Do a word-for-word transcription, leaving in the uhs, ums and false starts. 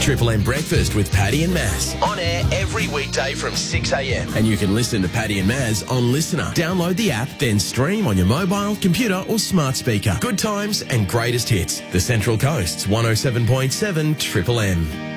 Triple M Breakfast with Paddy and Maz. On air every weekday from six a m. And you can listen to Paddy and Maz on Listener. Download the app, then stream on your mobile, computer or smart speaker. Good times and greatest hits. The Central Coast's one oh seven point seven Triple M.